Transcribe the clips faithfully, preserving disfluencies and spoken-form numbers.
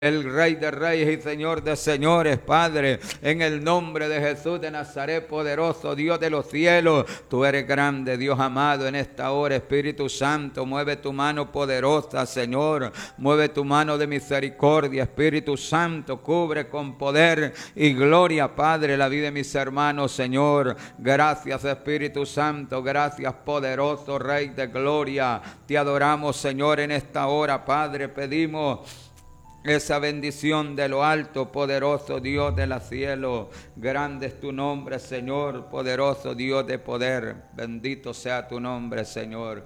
El Rey de Reyes y Señor de Señores, Padre, en el nombre de Jesús de Nazaret, poderoso Dios de los cielos, tú eres grande, Dios amado, en esta hora, Espíritu Santo, mueve tu mano poderosa, Señor, mueve tu mano de misericordia, Espíritu Santo, cubre con poder y gloria, Padre, la vida de mis hermanos, Señor. Gracias, Espíritu Santo, gracias, poderoso Rey de gloria, te adoramos, Señor, en esta hora, Padre, pedimos esa bendición de lo alto, poderoso Dios de los cielos. Grande es tu nombre, Señor, poderoso Dios de poder. Bendito sea tu nombre, Señor.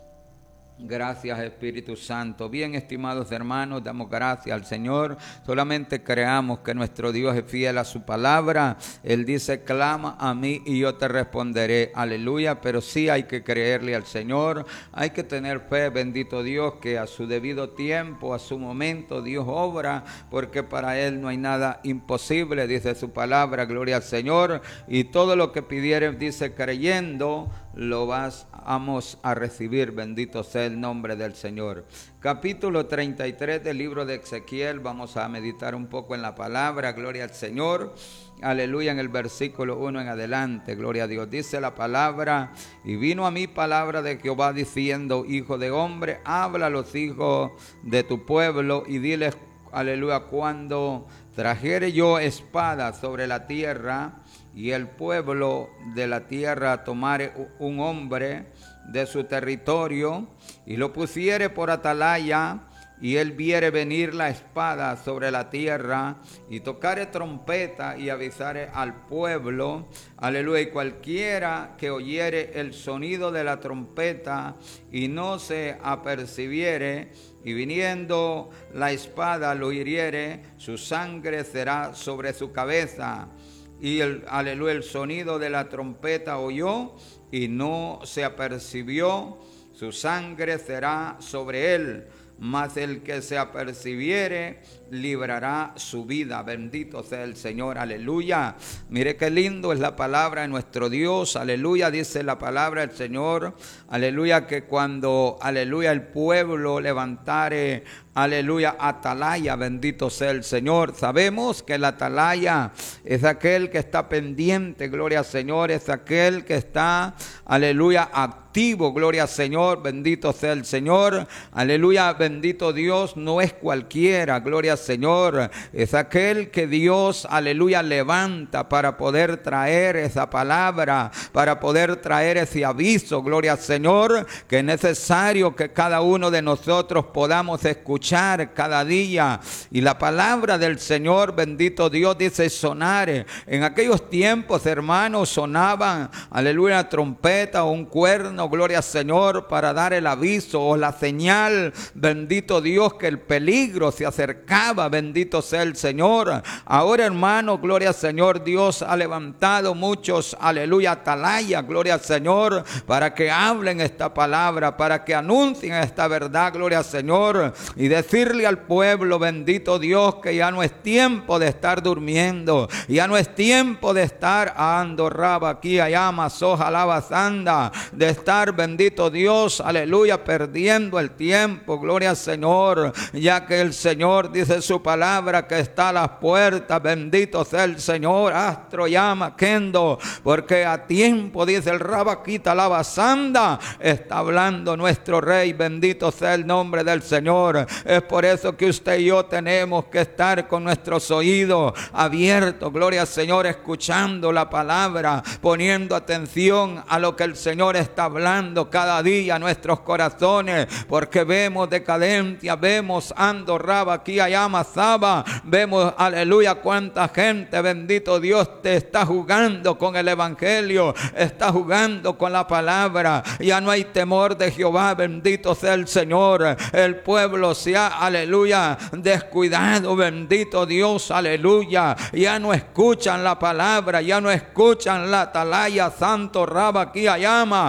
Gracias, Espíritu Santo. Bien, estimados hermanos, damos gracias al Señor. Solamente creamos que nuestro Dios es fiel a su palabra. Él dice, clama a mí y yo te responderé. Aleluya. Pero sí hay que creerle al Señor. Hay que tener fe, bendito Dios, que a su debido tiempo, a su momento, Dios obra, porque para Él no hay nada imposible, dice su palabra. Gloria al Señor. Y todo lo que pidieres, dice, creyendo, lo vas, vamos a recibir. Bendito sea el nombre del Señor. Capítulo treinta y tres del libro de Ezequiel. Vamos a meditar un poco en la palabra. Gloria al Señor. Aleluya, en el versículo uno en adelante. Gloria a Dios. Dice la palabra: y vino a mí palabra de Jehová diciendo, hijo de hombre, habla a los hijos de tu pueblo y diles, aleluya, cuando trajere yo espada sobre la tierra y el pueblo de la tierra tomare un hombre de su territorio y lo pusiere por atalaya, y él viere venir la espada sobre la tierra y tocare trompeta y avisare al pueblo, aleluya, y cualquiera que oyere el sonido de la trompeta y no se apercibiere, y viniendo la espada lo hiriere, su sangre será sobre su cabeza. Y el, aleluya, el sonido de la trompeta oyó y no se apercibió, su sangre será sobre él, mas el que se apercibiere librará su vida. Bendito sea el Señor, aleluya. Mire qué lindo es la palabra de nuestro Dios, aleluya. Dice la palabra del Señor, aleluya, que cuando, aleluya, el pueblo levantare, aleluya, atalaya, bendito sea el Señor. Sabemos que la atalaya es aquel que está pendiente, gloria al Señor, es aquel que está, aleluya, activo, gloria al Señor, bendito sea el Señor, aleluya, bendito Dios, no es cualquiera, gloria al Señor, es aquel que Dios, aleluya, levanta para poder traer esa palabra, para poder traer ese aviso, gloria al Señor, que es necesario que cada uno de nosotros podamos escuchar cada día. Y la palabra del Señor, bendito Dios, dice sonar. En aquellos tiempos, hermanos, sonaban, aleluya, trompeta o un cuerno, gloria al Señor, para dar el aviso o la señal, bendito Dios, que el peligro se acercaba, bendito sea el Señor. Ahora, hermano, gloria al Señor, Dios ha levantado muchos, aleluya, atalaya, gloria al Señor, para que hablen esta palabra, para que anuncien esta verdad, gloria al Señor, y decirle al pueblo, bendito Dios, que ya no es tiempo de estar durmiendo, ya no es tiempo de estar ando raba aquí, allá, masoja, lavazanda, de estar, bendito Dios, aleluya, perdiendo el tiempo, gloria al Señor, ya que el Señor dice su palabra que está a las puertas, bendito sea el Señor, astro llama kendo, porque a tiempo, dice el rabaquita lavazanda, está hablando nuestro Rey, bendito sea el nombre del Señor. Es por eso que usted y yo tenemos que estar con nuestros oídos abiertos, gloria al Señor, escuchando la palabra, poniendo atención a lo que el Señor está hablando cada día a nuestros corazones, porque vemos decadencia, vemos ando raba aquí allá mazaba, vemos, aleluya, cuánta gente, bendito Dios, te está jugando con el evangelio, está jugando con la palabra, ya no hay temor de Jehová, bendito sea el Señor. El pueblo se ha, aleluya, descuidado, bendito Dios, aleluya, ya no escuchan la palabra, ya no escuchan la atalaya, santo raba aquí allama, pero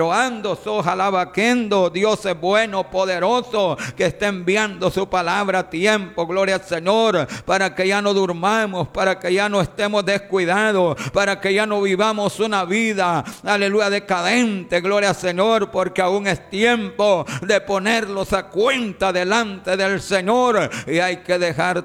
pero ando, sojalabaquendo. Dios es bueno, poderoso, que está enviando su palabra a tiempo, gloria al Señor, para que ya no durmamos, para que ya no estemos descuidados, para que ya no vivamos una vida, aleluya, decadente, gloria al Señor, porque aún es tiempo de ponerlos a cuenta delante del Señor, y hay que dejar